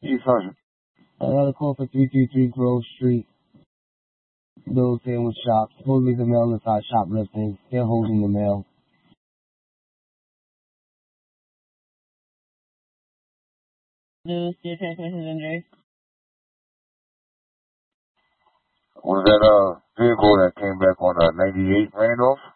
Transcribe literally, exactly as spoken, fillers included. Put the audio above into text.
East Hundred. I got a call for three three three Grove Street. Bill Sandwich Shop. Supposedly the mail inside shoplifting. They're holding the mail. News, your transmissions injury. Was that a vehicle that came back on uh, ninety-eight Randolph?